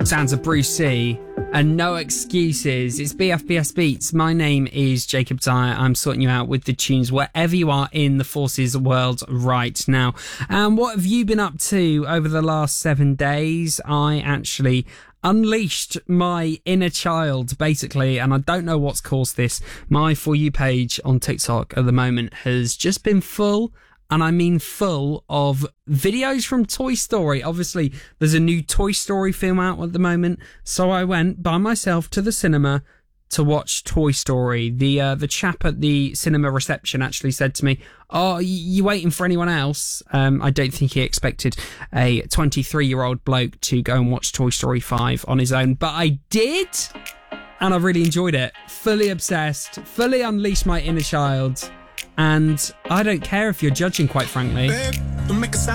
Sounds of Bruce C. and No Excuses. It's BFBS Beats. My name is Jacob Dyer. I'm sorting you out with the tunes wherever you are in the Forces world right now. And what have you been up to over the last 7 days? I actually unleashed my inner child, basically, and I don't know what's caused this. My For You page on TikTok at the moment has just been full, and I mean full, of videos from Toy Story. Obviously, there's a new Toy Story film out at the moment, so I went by myself to the cinema to watch Toy Story. The chap at the cinema reception actually said to me, "Oh, you waiting for anyone else?" I don't think he expected a 23-year-old bloke to go and watch Toy Story 5 on his own, but I did, and I really enjoyed it. Fully obsessed, fully unleashed my inner child, and I don't care if you're judging, quite frankly. Babe, don't make a sound.